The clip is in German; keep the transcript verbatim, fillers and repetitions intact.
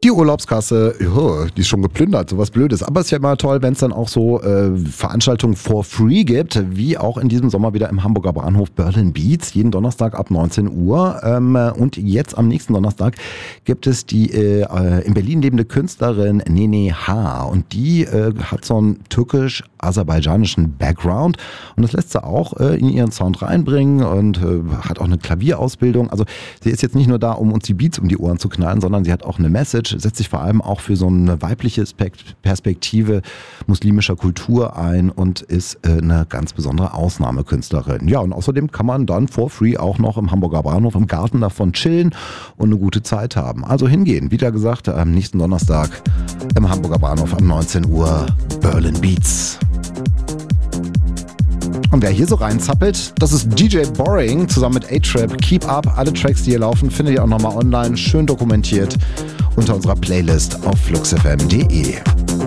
Die Urlaubskasse, jo, die ist schon geplündert, sowas Blödes. Aber es ist ja immer toll, wenn es dann auch so äh, Veranstaltungen for free gibt, wie auch in diesem Sommer wieder im Hamburger Bahnhof Berlin Beats, jeden Donnerstag ab neunzehn Uhr. Ähm, und jetzt am nächsten Donnerstag gibt es die äh, in Berlin lebende Künstlerin Nene H. Und die äh, hat so einen türkisch-aserbaidschanischen Background. Und das lässt sie auch äh, in ihren Sound reinbringen und äh, hat auch eine Klavierausbildung. Also sie ist jetzt nicht nur da, um uns die Beats um die Ohren zu knallen, sondern sie hat auch eine Message, setzt sich vor allem auch für so eine weibliche Perspektive muslimischer Kultur ein und ist äh, eine ganz besondere Ausnahmekünstlerin. Ja, und außerdem kann man dann for free auch noch im Hamburger Bahnhof im Garten davon chillen und eine gute Zeit haben. Also hingehen, wieder gesagt, am nächsten Donnerstag im Hamburger Bahnhof um neunzehn Uhr Berlin Beats. Und wer hier so reinzappelt, das ist D J Boring zusammen mit A-Trap. Keep Up, alle Tracks, die hier laufen, findet ihr auch nochmal online, schön dokumentiert unter unserer Playlist auf fluxfm punkt de.